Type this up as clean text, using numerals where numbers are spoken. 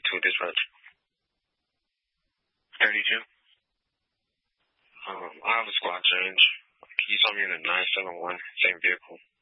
to dispatch. 32. I have a squad change. Can you tell me in the 971, same vehicle?